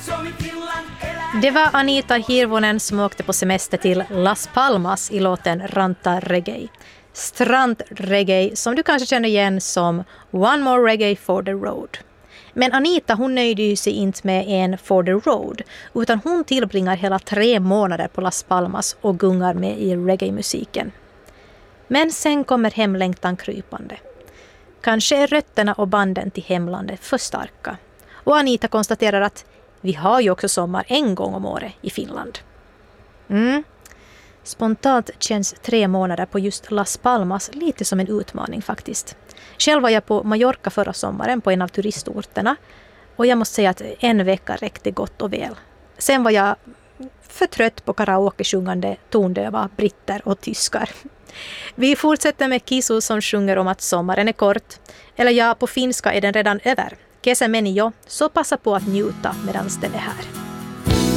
Det var Anita Hirvonen som åkte på semester till Las Palmas i låten Ranta Reggae. Strandreggae som du kanske känner igen som One More Reggae for the Road. Men Anita, hon nöjde sig inte med en for the road, utan hon tillbringar hela 3 månader på Las Palmas och gungar med i reggae-musiken. Men sen kommer hemlängtan krypande. Kanske är rötterna och banden till hemlandet för starka. Och Anita konstaterar att vi har ju också sommar en gång om året i Finland. Spontant känns 3 månader på just Las Palmas lite som en utmaning faktiskt. Själv var jag på Mallorca förra sommaren på en av turistorterna. Och jag måste säga att 1 vecka räckte gott och väl. Sen var jag för trött på karaoke-sjungande tondöva britter och tyskar. Vi fortsätter med Kisu som sjunger om att sommaren är kort. Eller ja, på finska är den redan över. Kesä meni jo, så passa på att njuta medan den är här.